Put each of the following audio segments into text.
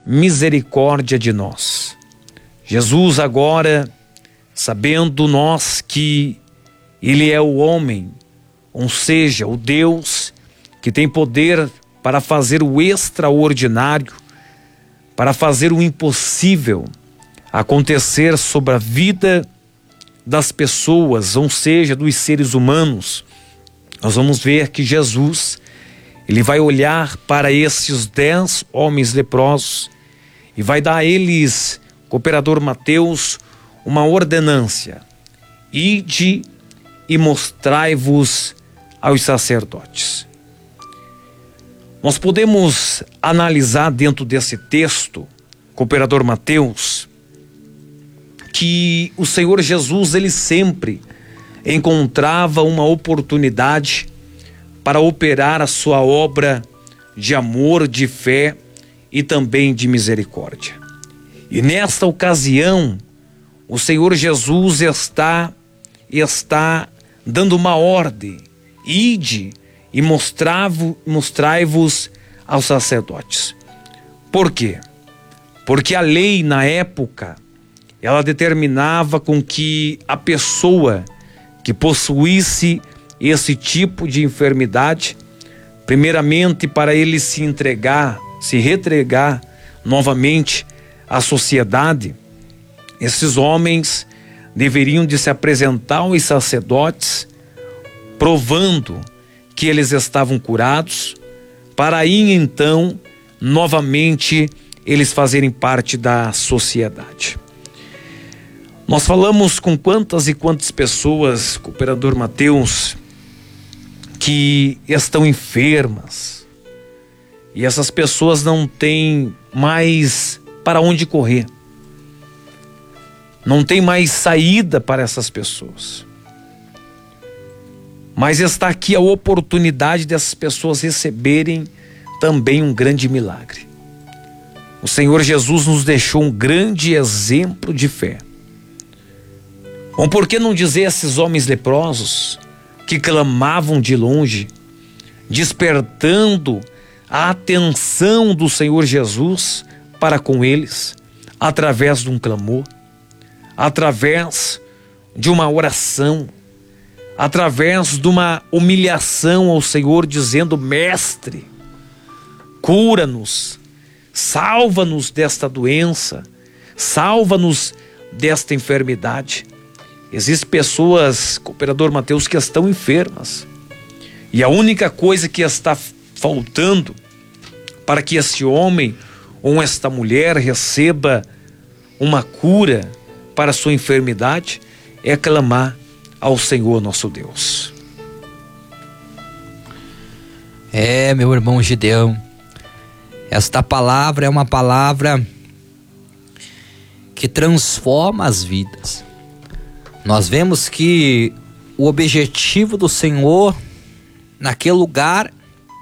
misericórdia de nós. Jesus agora, sabendo nós que Ele é o homem, ou seja, o Deus que tem poder para fazer o extraordinário, para fazer o impossível acontecer sobre a vida das pessoas, ou seja, dos seres humanos, nós vamos ver que Jesus, Ele vai olhar para esses 10 homens leprosos e vai dar a eles, cooperador Mateus, uma ordenância: ide e mostrai-vos aos sacerdotes. Nós podemos analisar dentro desse texto, cooperador Mateus, que o Senhor Jesus, Ele sempre encontrava uma oportunidade para operar a sua obra de amor, de fé e também de misericórdia. E nesta ocasião, o Senhor Jesus está dando uma ordem: ide e mostrai-vos aos sacerdotes. Por quê? Porque a lei na época, ela determinava com que a pessoa que possuísse esse tipo de enfermidade, primeiramente para ele se retregar novamente à sociedade, esses homens deveriam de se apresentar aos sacerdotes, provando que eles estavam curados, para aí então, novamente, eles fazerem parte da sociedade. Nós falamos com quantas e quantas pessoas, cooperador Mateus, que estão enfermas, e essas pessoas não têm mais para onde correr, não tem mais saída para essas pessoas. Mas está aqui a oportunidade dessas pessoas receberem também um grande milagre. O Senhor Jesus nos deixou um grande exemplo de fé. Bom, por que não dizer a esses homens leprosos que clamavam de longe, despertando a atenção do Senhor Jesus para com eles, através de um clamor, através de uma oração, através de uma humilhação ao Senhor, dizendo: Mestre, cura-nos, salva-nos desta doença, salva-nos desta enfermidade. Existem pessoas, cooperador Mateus, que estão enfermas, e a única coisa que está faltando para que esse homem ou esta mulher receba uma cura para a sua enfermidade é clamar ao Senhor nosso Deus. Meu irmão Gideão, esta palavra é uma palavra que transforma as vidas. Nós vemos que o objetivo do Senhor naquele lugar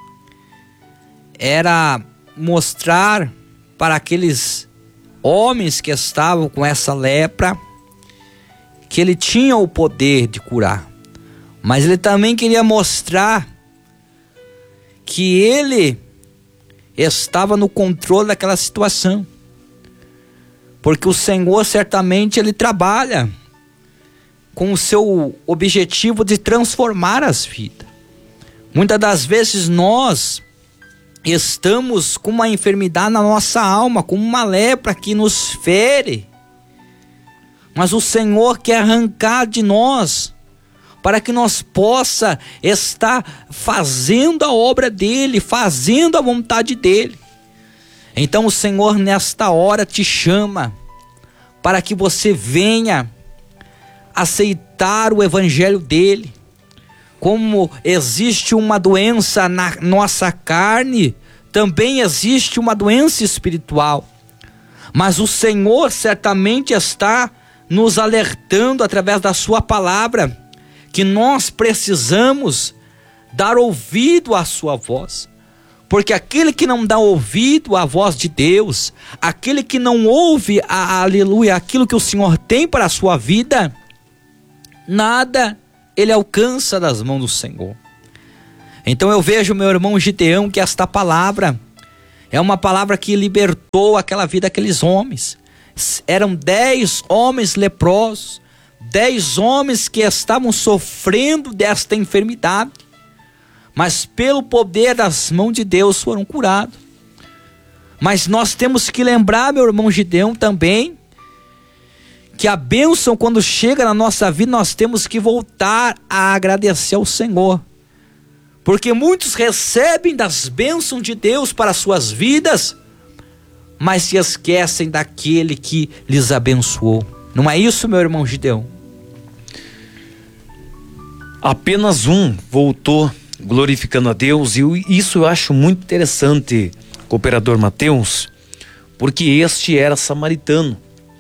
era mostrar para aqueles homens que estavam com essa lepra que ele tinha o poder de curar, mas ele também queria mostrar que ele estava no controle daquela situação, porque o Senhor certamente ele trabalha com o seu objetivo de transformar as vidas. Muitas das vezes nós estamos com uma enfermidade na nossa alma, como uma lepra que nos fere, mas o Senhor quer arrancar de nós, para que nós possa estar fazendo a obra dele, fazendo a vontade dele. Então o Senhor nesta hora te chama para que você venha aceitar o evangelho dele. Como existe uma doença na nossa carne, também existe uma doença espiritual. Mas o Senhor certamente está nos alertando através da sua palavra que nós precisamos dar ouvido à sua voz. Porque aquele que não dá ouvido à voz de Deus, aquele que não ouve, aleluia, aquilo que o Senhor tem para a sua vida, nada ele alcança das mãos do Senhor. Então eu vejo, meu irmão Gideão, que esta palavra, É uma palavra que libertou aquela vida daqueles homens. Eram 10 homens leprosos, 10 homens que estavam sofrendo desta enfermidade, mas pelo poder das mãos de Deus foram curados. Mas nós temos que lembrar, meu irmão Gideão, também, que a bênção, quando chega na nossa vida, nós temos que voltar a agradecer ao Senhor. Porque muitos recebem das bênçãos de Deus para as suas vidas, mas se esquecem daquele que lhes abençoou. Não é isso, meu irmão Gideão? Apenas um voltou glorificando a Deus, e isso eu acho muito interessante, cooperador Mateus, porque este era samaritano.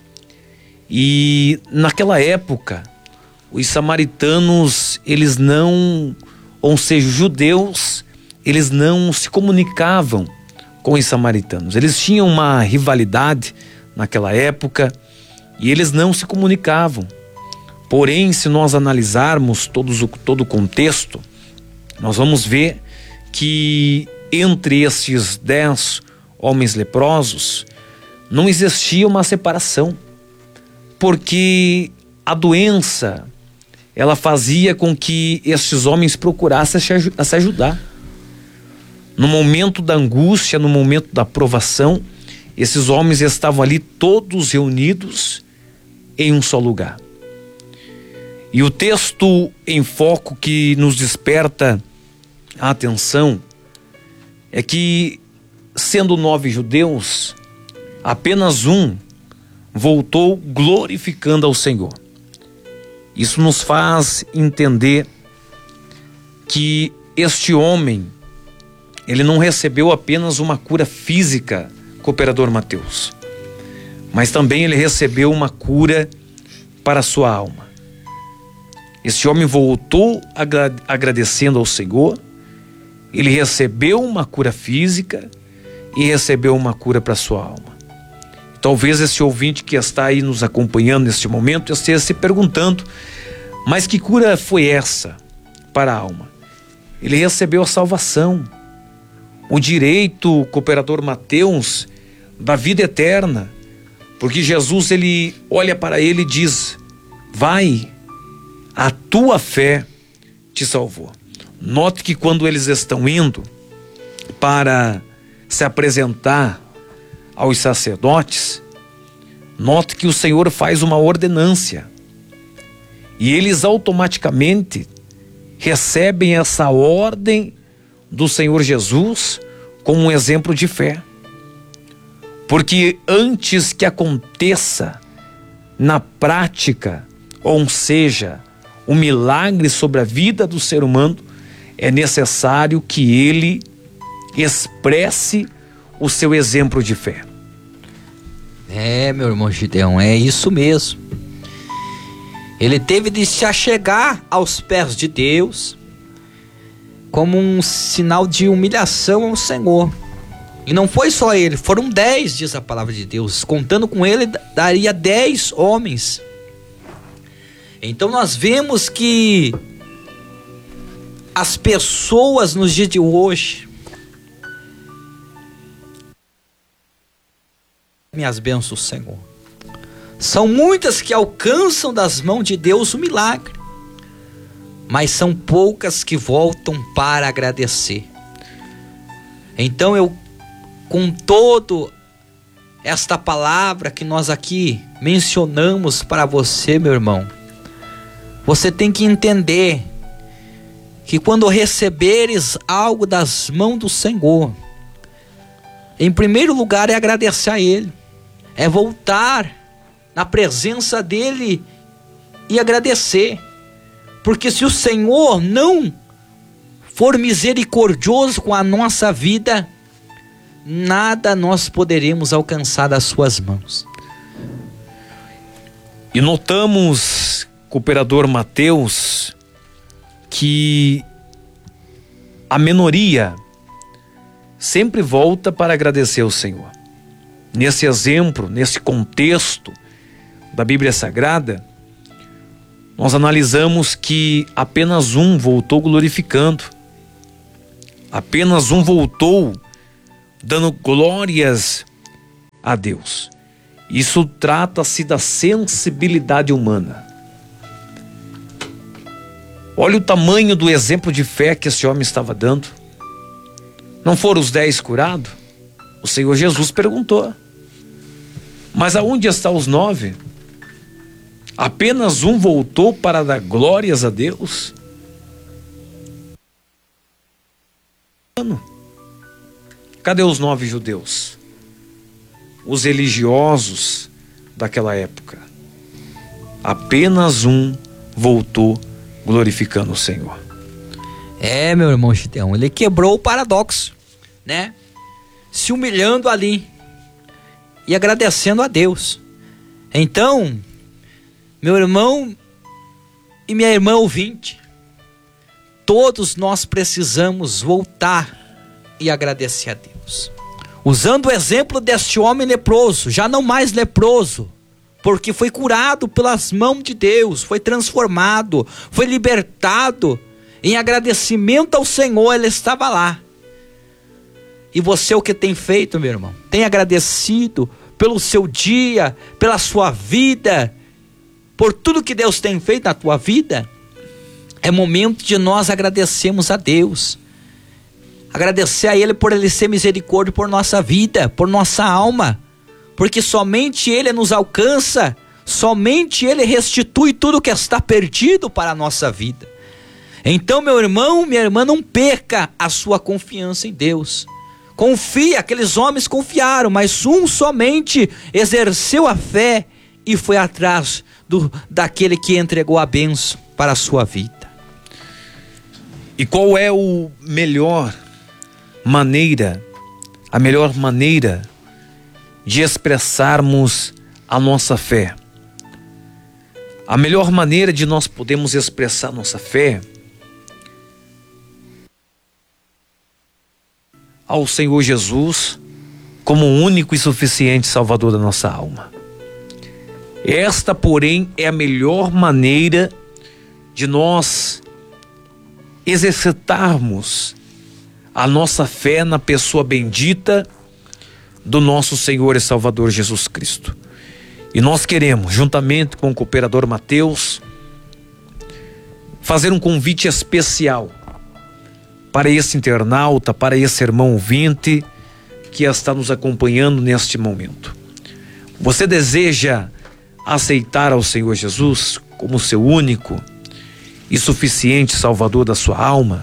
E naquela época, os samaritanos, eles não, ou seja, os judeus, eles não se comunicavam com os samaritanos. Eles tinham uma rivalidade naquela época e eles não se comunicavam. Porém, se nós analisarmos todo o contexto, nós vamos ver que entre esses 10 homens leprosos não existia uma separação, porque a doença, ela fazia com que estes homens procurassem se ajudar. No momento da angústia, no momento da provação, esses homens estavam ali todos reunidos em um só lugar. E o texto em foco que nos desperta a atenção é que, sendo 9 judeus, apenas um voltou glorificando ao Senhor. Isso nos faz entender que este homem, ele não recebeu apenas uma cura física, cooperador Mateus, mas também ele recebeu uma cura para a sua alma. Este homem voltou agradecendo ao Senhor, ele recebeu uma cura física e recebeu uma cura para a sua alma. Talvez esse ouvinte que está aí nos acompanhando neste momento esteja se perguntando, mas que cura foi essa para a alma? Ele recebeu a salvação, o direito, cooperador Mateus, da vida eterna, porque Jesus, ele olha para ele e diz: vai, a tua fé te salvou. Note que quando eles estão indo para se apresentar aos sacerdotes, note que o Senhor faz uma ordenância e eles automaticamente recebem essa ordem do Senhor Jesus como um exemplo de fé. Porque antes que aconteça na prática, ou seja, um milagre sobre a vida do ser humano, é necessário que ele expresse o seu exemplo de fé. É, meu irmão Gideão, é isso mesmo. Ele teve de se achegar aos pés de Deus como um sinal de humilhação ao Senhor. E não foi só ele, foram 10, diz a palavra de Deus. Contando com ele, daria 10 homens. Então nós vemos que as pessoas nos dias de hoje, minhas bênçãos, Senhor, são muitas que alcançam das mãos de Deus o milagre, mas são poucas que voltam para agradecer. Então eu, com todo esta palavra que nós aqui mencionamos para você, meu irmão, você tem que entender que quando receberes algo das mãos do Senhor, em primeiro lugar é agradecer a Ele, é voltar na presença dEle e agradecer. Porque se o Senhor não for misericordioso com a nossa vida, nada nós poderemos alcançar das suas mãos. E notamos, cooperador Mateus, que a minoria sempre volta para agradecer ao Senhor. Nesse exemplo, nesse contexto da Bíblia Sagrada, nós analisamos que apenas um voltou glorificando. Apenas um voltou dando glórias a Deus. Isso trata-se da sensibilidade humana. Olha o tamanho do exemplo de fé que esse homem estava dando. Não foram os 10 curados? O Senhor Jesus perguntou: mas aonde estão os 9? Apenas um voltou para dar glórias a Deus? Cadê os 9 judeus? Os religiosos daquela época. Apenas um voltou glorificando o Senhor. Meu irmão Gideão, ele quebrou o paradoxo, né? Se humilhando ali e agradecendo a Deus. Então, meu irmão e minha irmã ouvinte, todos nós precisamos voltar e agradecer a Deus. Usando o exemplo deste homem leproso, já não mais leproso, porque foi curado pelas mãos de Deus, foi transformado, foi libertado. Em agradecimento ao Senhor, ele estava lá. E você, o que tem feito, meu irmão? Tem agradecido pelo seu dia, pela sua vida, por tudo que Deus tem feito na tua vida? É momento de nós agradecermos a Deus. Agradecer a Ele por Ele ser misericórdia por nossa vida, por nossa alma. Porque somente Ele nos alcança, somente Ele restitui tudo que está perdido para a nossa vida. Então, meu irmão, minha irmã, não perca a sua confiança em Deus. Confia, aqueles homens confiaram, mas um somente exerceu a fé e foi atrás daquele que entregou a bênção para a sua vida. E qual é a melhor maneira de expressarmos a nossa fé? A melhor maneira de nós podermos expressar nossa fé ao Senhor Jesus como o único e suficiente Salvador da nossa alma. Esta, porém, é a melhor maneira de nós exercitarmos a nossa fé na pessoa bendita do nosso Senhor e Salvador Jesus Cristo. E nós queremos, juntamente com o cooperador Mateus, fazer um convite especial para esse internauta, para esse irmão ouvinte que está nos acompanhando neste momento. Você deseja aceitar ao Senhor Jesus como seu único e suficiente Salvador da sua alma?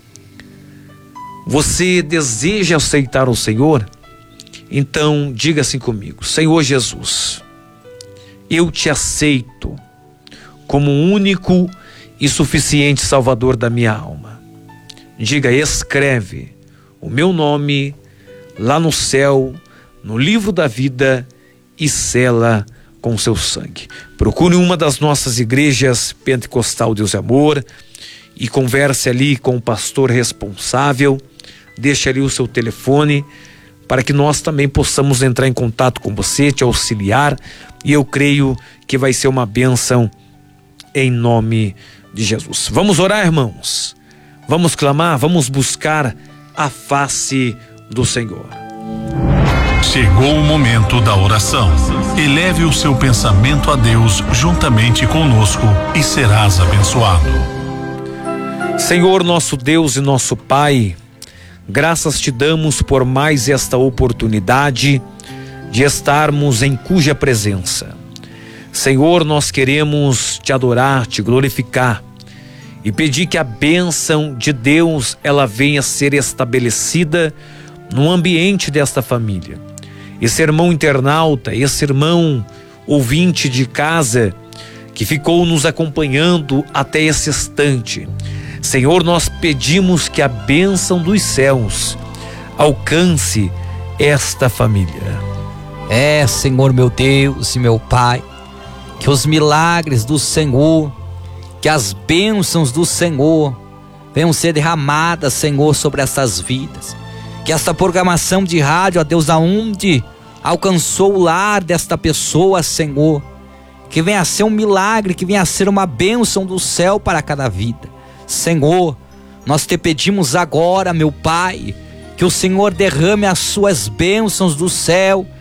Você deseja aceitar o Senhor? Então diga assim comigo: Senhor Jesus, eu te aceito como único e suficiente Salvador da minha alma. Diga: escreve o meu nome lá no céu, no livro da vida, e sela com seu sangue. Procure uma das nossas igrejas Pentecostal Deus e Amor e converse ali com o pastor responsável. Deixe ali o seu telefone para que nós também possamos entrar em contato com você, te auxiliar, e eu creio que vai ser uma bênção em nome de Jesus. Vamos orar, irmãos. Vamos clamar, vamos buscar a face do Senhor. Chegou o momento da oração. Eleve o seu pensamento a Deus juntamente conosco e serás abençoado. Senhor, nosso Deus e nosso Pai, graças te damos por mais esta oportunidade de estarmos em cuja presença. Senhor, nós queremos te adorar, te glorificar e pedir que a bênção de Deus ela venha ser estabelecida no ambiente desta família. Esse irmão internauta, esse irmão ouvinte de casa que ficou nos acompanhando até esse instante. Senhor, nós pedimos que a bênção dos céus alcance esta família. Senhor, meu Deus e meu Pai, que os milagres do Senhor, que as bênçãos do Senhor venham ser derramadas, Senhor, sobre essas vidas. Que esta programação de rádio, ó Deus, aonde alcançou o lar desta pessoa, Senhor, que venha a ser um milagre, que venha a ser uma bênção do céu para cada vida. Senhor, nós te pedimos agora, meu Pai, Que o Senhor derrame as suas bênçãos do céu